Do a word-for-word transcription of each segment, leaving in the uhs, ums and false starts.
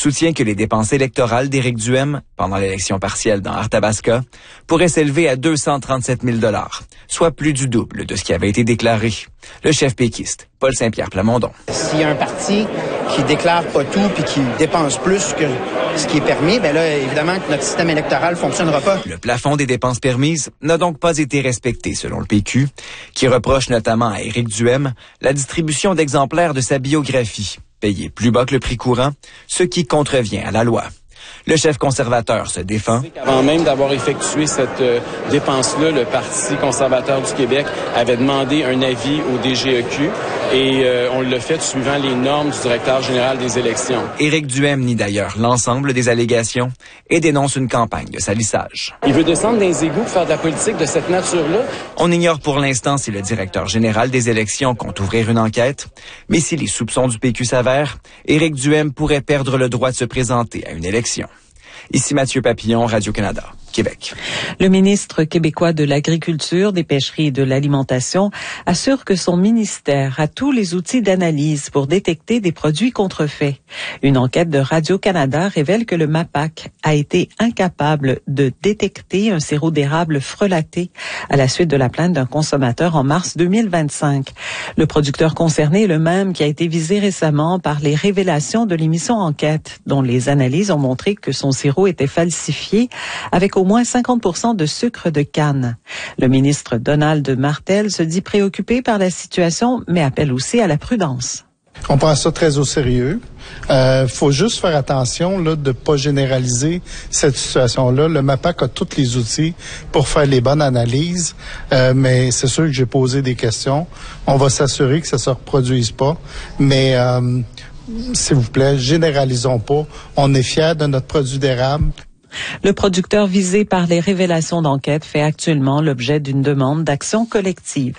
soutient que les dépenses électorales d'Éric Duhem pendant l'élection partielle dans Arthabasca pourraient s'élever à deux cent trente-sept mille dollars, soit plus du double de ce qui avait été déclaré. Le chef péquiste, Paul Saint-Pierre Plamondon. S'il y a un parti qui déclare pas tout puis qui dépense plus que ce qui est permis, ben là, évidemment que notre système électoral fonctionnera pas. Le plafond des dépenses permises n'a donc pas été respecté, selon le P Q, qui reproche notamment à Éric Duhem la distribution d'exemplaires de sa biographie, payée plus bas que le prix courant, ce qui contrevient à la loi. Le chef conservateur se défend. Avant même d'avoir effectué cette euh, dépense-là, le Parti conservateur du Québec avait demandé un avis au D G E Q et euh, on l'a fait suivant les normes du directeur général des élections. Éric Duhem nie d'ailleurs l'ensemble des allégations et dénonce une campagne de salissage. Il veut descendre dans les égouts pour faire de la politique de cette nature-là. On ignore pour l'instant si le directeur général des élections compte ouvrir une enquête, mais si les soupçons du P Q s'avèrent, Éric Duhem pourrait perdre le droit de se présenter à une élection. Ici Mathieu Papillon, Radio-Canada, Québec. Le ministre québécois de l'Agriculture, des Pêcheries et de l'Alimentation assure que son ministère a tous les outils d'analyse pour détecter des produits contrefaits. Une enquête de Radio-Canada révèle que le MAPAC a été incapable de détecter un sirop d'érable frelaté à la suite de la plainte d'un consommateur en mars deux mille vingt-cinq. Le producteur concerné est le même qui a été visé récemment par les révélations de l'émission Enquête, dont les analyses ont montré que son sirop était falsifié avec au moins cinquante pour cent de sucre de canne. Le ministre Donald Martel se dit préoccupé par la situation, mais appelle aussi à la prudence. On prend ça très au sérieux. Euh, faut juste faire attention là de pas généraliser cette situation-là. Le MAPAC a tous les outils pour faire les bonnes analyses, euh, mais c'est sûr que j'ai posé des questions. On va s'assurer que ça se reproduise pas, mais euh, s'il vous plaît, généralisons pas. On est fiers de notre produit d'érable. Le producteur visé par les révélations d'enquête fait actuellement l'objet d'une demande d'action collective.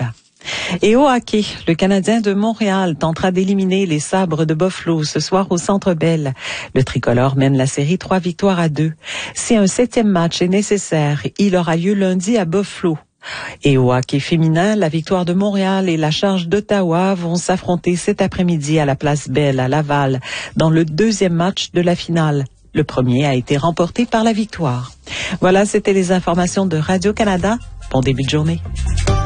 Et au hockey, le Canadien de Montréal tentera d'éliminer les Sabres de Buffalo ce soir au Centre Bell. Le tricolore mène la série trois victoires à deux. Si un septième match est nécessaire, il aura lieu lundi à Buffalo. Et au hockey féminin, la Victoire de Montréal et la Charge d'Ottawa vont s'affronter cet après-midi à la Place Bell à Laval dans le deuxième match de la finale. Le premier a été remporté par la Victoire. Voilà, c'était les informations de Radio-Canada. Bon début de journée.